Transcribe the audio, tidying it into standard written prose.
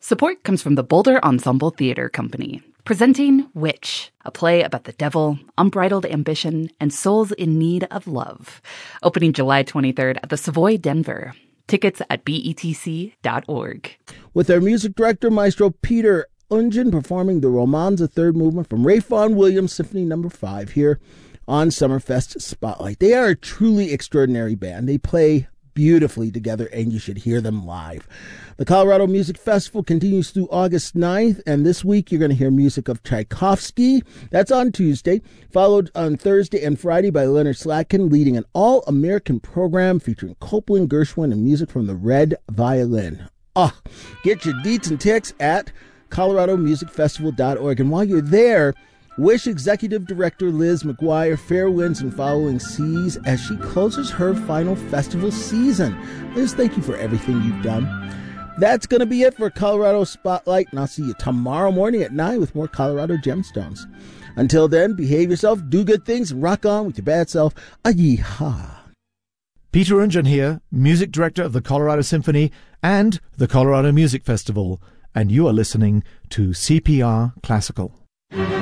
Support comes from the Boulder Ensemble Theater Company, presenting Witch, a play about the devil, unbridled ambition, and souls in need of love. Opening July 23rd at the Savoy, Denver. Tickets at betc.org. With our music director, Maestro Peter Ungen, performing the Romanza Third Movement from Ralph Vaughan Williams Symphony No. 5 here on Summerfest Spotlight. They are a truly extraordinary band. They play beautifully together, and you should hear them live. The Colorado Music Festival continues through August 9th, and this week you're going to hear music of Tchaikovsky. That's on Tuesday, followed on Thursday and Friday by Leonard Slatkin, leading an all-American program featuring Copland, Gershwin, and music from the Red Violin. Get your deets and ticks at coloradomusicfestival.org. And while you're there, wish Executive Director Liz McGuire fair winds and following seas as she closes her final festival season. Liz, thank you for everything you've done. That's going to be it for Colorado Spotlight, and I'll see you tomorrow morning at 9 with more Colorado Gemstones. Until then, behave yourself, do good things, and rock on with your bad self. Yeehaw. Peter Ungen here, Music Director of the Colorado Symphony and the Colorado Music Festival, and you are listening to CPR Classical.